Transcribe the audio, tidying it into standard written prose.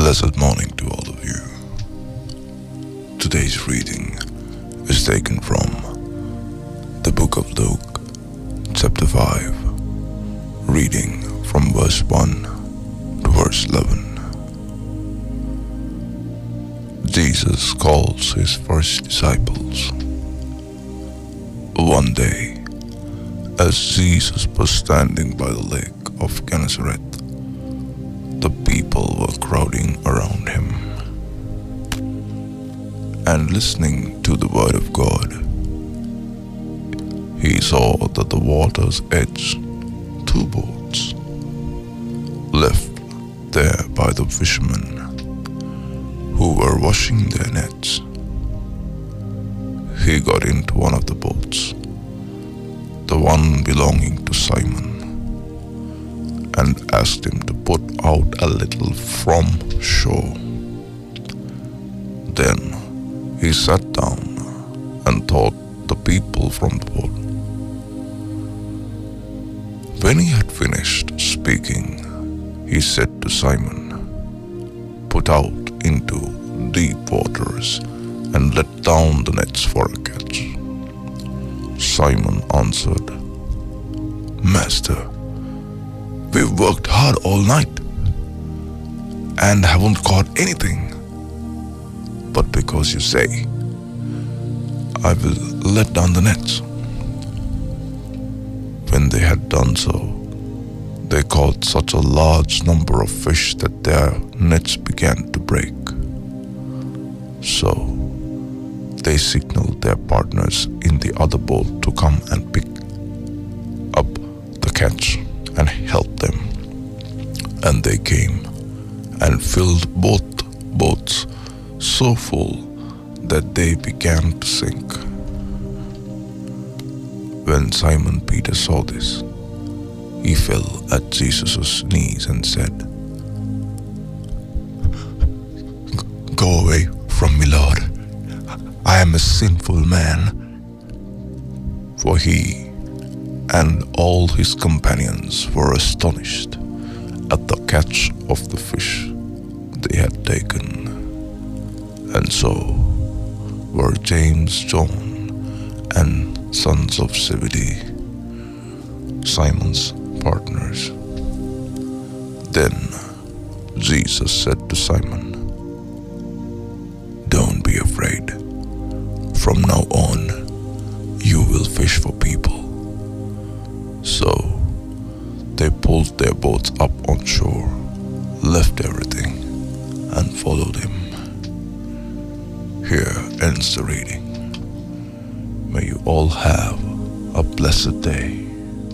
Blessed morning to all of you. Today's reading is taken from the book of Luke, chapter 5, reading from verse 1 to verse 11. Jesus calls his first disciples. One day, as Jesus was standing by the lake of Gennesaret, the people were crowding around him and listening to the word of God. He saw that the water's edge, two boats, left there by the fishermen who were washing their nets. He got into one of the boats, the one belonging to Simon, and asked him to put out a little from shore. Then he sat down and taught the people from the boat. When he had finished speaking, he said to Simon, "Put out into deep waters and let down the nets for a catch." Simon answered, "Master, we've worked hard all night and haven't caught anything. But because you say, I will let down the nets." When they had done so, they caught such a large number of fish that their nets began to break. So they signaled their partners in the other boat to come and pick up the catch and help them. And they came and filled both boats so full that they began to sink. When Simon Peter saw this, he fell at Jesus' knees and said, "Go away from me, Lord. I am a sinful man." For he and all his companions were astonished at the catch of the fish they had taken. And so were James, John, and sons of Zebedee, Simon's partners. Then Jesus said to Simon, "Don't be afraid. From now on, you will fish for people." So they pulled their boats up on shore, left everything, and followed him. Here ends the reading. May you all have a blessed day.